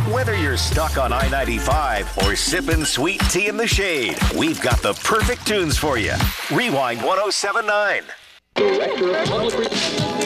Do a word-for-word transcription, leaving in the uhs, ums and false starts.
Whether you're stuck on I ninety-five or sipping sweet tea in the shade, we've got the perfect tunes for you. Rewind one oh seven point nine. Director of Public